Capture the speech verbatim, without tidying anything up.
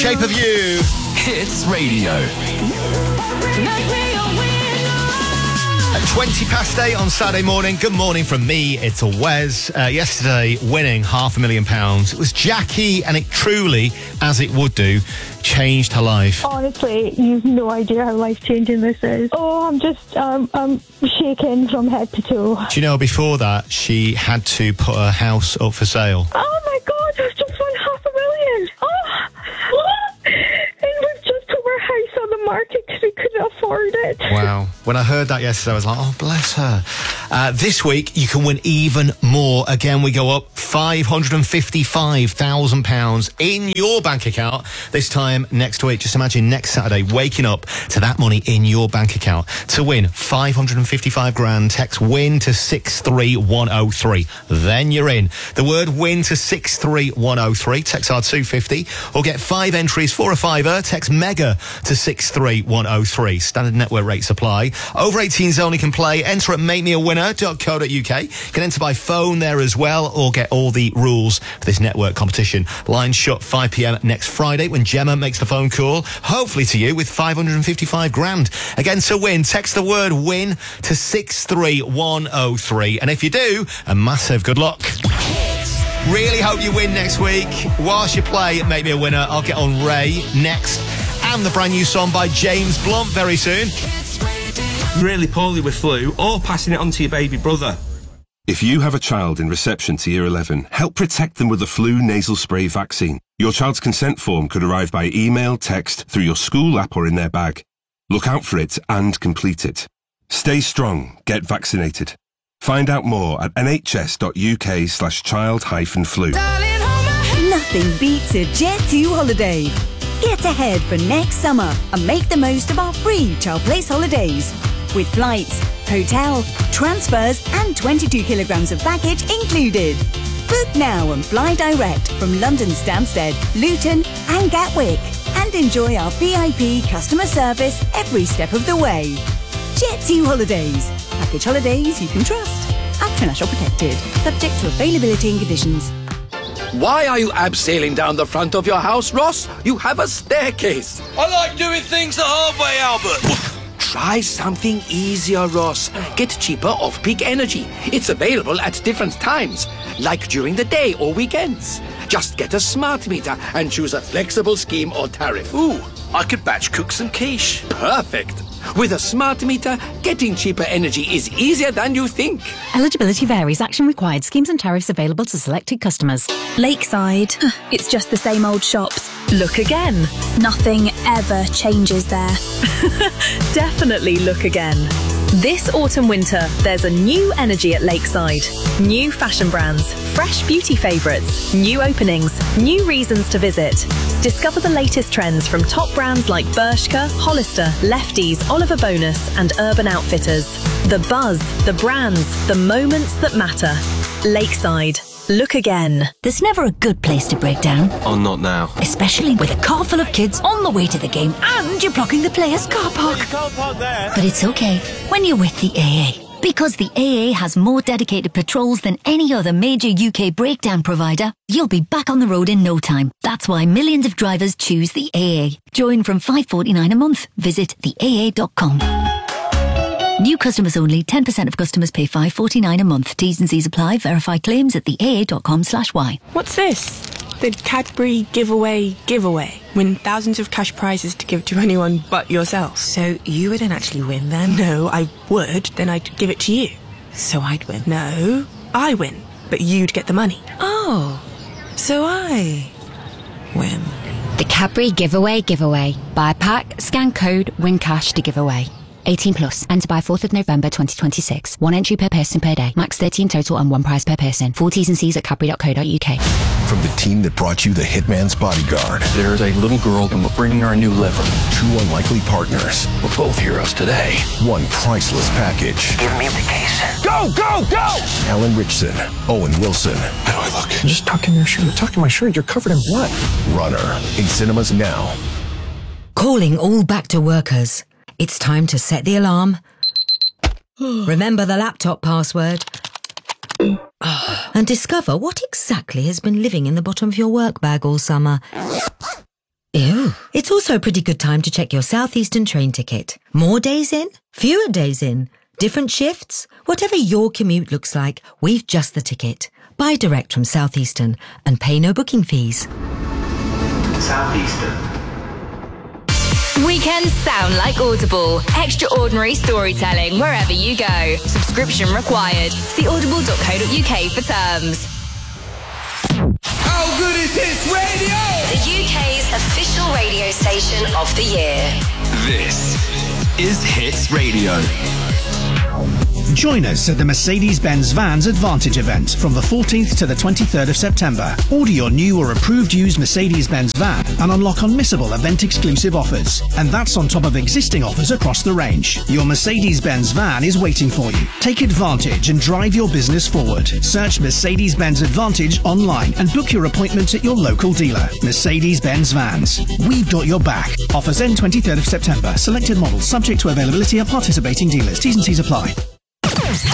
Shape of You. Hits Radio. At twenty past eight on Saturday morning. Good morning from me. It's a Wes. Uh, yesterday, winning half a million pounds. It was Jackie, and it truly, as it would do, changed her life. Honestly, you've no idea how life-changing this is. Oh, I'm just, um, I'm shaking from head to toe. Do you know, before that, she had to put her house up for sale. Oh my God, I've just won half a million. Oh, what? And we've just put our house on the market because we couldn't afford it. Wow. When I heard that yesterday, I was like, oh, bless her. Uh, this week, you can win even more. Again, we go up five hundred fifty-five thousand pounds in your bank account this time next week. Just imagine next Saturday waking up to that money in your bank account. To win five hundred fifty-five grand, text WIN to six three one oh three. Then you're in. The word WIN to six three one oh three. Text R two fifty or get five entries for a fiver. Text MEGA to six three one oh three. Standard network rates apply. Over eighteens only can play. Enter at make me a winner dot co dot uk. You can enter by phone there as well, or get all the rules for this network competition. Lines shut five p.m. next Friday when Gemma makes the phone call, hopefully to you, with five hundred fifty-five grand. Again, to win, text the word WIN to six three one oh three. And if you do, a massive good luck. Really hope you win next week. Whilst you play Make Me a Winner, I'll get on Ray next, and the brand new song by James Blunt very soon. Really poorly with flu, or passing it on to your baby brother. If you have a child in reception to year eleven, help protect them with the flu nasal spray vaccine. Your child's consent form could arrive by email, text, through your school app or in their bag. Look out for it and complete it. Stay strong, get vaccinated. Find out more at nhs.uk slash child hyphen flu. Nothing beats a Jet two holiday. Get ahead for next summer and make the most of our free Child Place holidays. With flights, hotel, transfers and twenty-two kilograms of baggage included. Book now and fly direct from London Stansted, Luton and Gatwick. And enjoy our V I P customer service every step of the way. Jet two Holidays. Package holidays you can trust. International protected. Subject to availability and conditions. Why are you abseiling down the front of your house, Ross? You have a staircase. I like doing things the hard way, Albert. Try something easier, Ross. Get cheaper off-peak energy. It's available at different times, like during the day or weekends. Just get a smart meter and choose a flexible scheme or tariff. Ooh, I could batch cook some quiche. Perfect. With a smart meter, getting cheaper energy is easier than you think. Eligibility varies. Action required. Schemes and tariffs available to selected customers. Lakeside. It's just the same old shops. Look again. Nothing ever changes there. Definitely look again. This autumn-winter, there's a new energy at Lakeside. New fashion brands, fresh beauty favourites, new openings, new reasons to visit. Discover the latest trends from top brands like Bershka, Hollister, Lefties, Oliver Bonus and Urban Outfitters. The buzz, the brands, the moments that matter. Lakeside. Look again. There's never a good place to break down. Oh, not now. Especially with a car full of kids on the way to the game and you're blocking the players' car park. You can't park there. But it's okay when you're with the A A. Because the A A has more dedicated patrols than any other major U K breakdown provider, you'll be back on the road in no time. That's why millions of drivers choose the A A. Join from five pounds forty-nine a month. Visit the A A dot com. New customers only. ten percent of customers pay five pounds forty-nine a month. T's and C's apply. Verify claims at the A A dot com slash Y. What's this? The Cadbury giveaway giveaway. Win thousands of cash prizes to give to anyone but yourself. So you wouldn't actually win then? No, I would. Then I'd give it to you. So I'd win? No, I win. But you'd get the money. Oh, so I win. The Cadbury giveaway giveaway. Buy a pack, scan code, win cash to give away. eighteen plus. Enter by fourth of November twenty twenty-six. One entry per person per day. Max thirty in total and one prize per person. Full T's and C's at cadbury dot co dot uk. From the team that brought you The Hitman's Bodyguard. There's a little girl and we're bringing her a new liver. Two unlikely partners. We're both heroes today. One priceless package. Give me the case. Go, go, go! Alan Richson, Owen Wilson. How do I look? Just tuck in your shirt. Tuck in my shirt. You're covered in blood. Runner. In cinemas now. Calling all back to workers. It's time to set the alarm. Remember the laptop password. And discover what exactly has been living in the bottom of your work bag all summer. Ew. It's also a pretty good time to check your Southeastern train ticket. More days in? Fewer days in? Different shifts? Whatever your commute looks like, we've just the ticket. Buy direct from Southeastern and pay no booking fees. Southeastern. Weekends sound like Audible. Extraordinary storytelling wherever you go. Subscription required. See audible dot co dot uk for terms. How good is Hits Radio? The U K's official radio station of the year. This is Hits Radio. Join us at the Mercedes-Benz Vans Advantage event from the fourteenth to the twenty-third of September. Order your new or approved used Mercedes-Benz van and unlock unmissable event-exclusive offers. And that's on top of existing offers across the range. Your Mercedes-Benz van is waiting for you. Take advantage and drive your business forward. Search Mercedes-Benz Advantage online and book your appointment at your local dealer. Mercedes-Benz Vans. We've got your back. Offers end twenty-third of September. Selected models subject to availability at participating dealers. T's and C's apply.